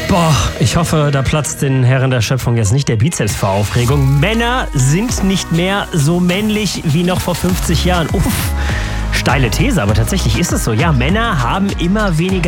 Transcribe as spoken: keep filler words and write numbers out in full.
Boah, ich hoffe, da platzt den Herren der Schöpfung jetzt nicht der Bizeps vor Aufregung. Männer sind nicht mehr so männlich wie noch vor fünfzig Jahren. Uff, steile These, aber tatsächlich ist es so. Ja, Männer haben immer weniger